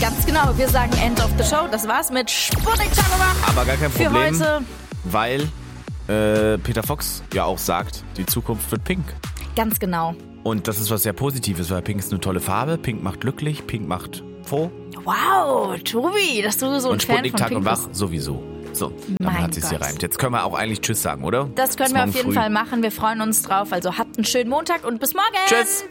Ganz genau, wir sagen End of the Show. Das war's mit Sputnik Chanova. Aber gar kein für Problem, heute. Weil Peter Fox ja auch sagt, die Zukunft wird pink. Ganz genau. Und das ist was sehr Positives, weil Pink ist eine tolle Farbe. Pink macht glücklich, Pink macht froh. Wow, Tobi, dass du so ein Und Fan Sputnik von Tag Pink und bist. Wach sowieso. So, damit Mein hat sich's Gott. gereimt. Jetzt können wir auch eigentlich Tschüss sagen, oder? Das können Bis wir auf morgen jeden früh. Fall machen. Wir freuen uns drauf. Also habt einen schönen Montag und bis morgen. Tschüss.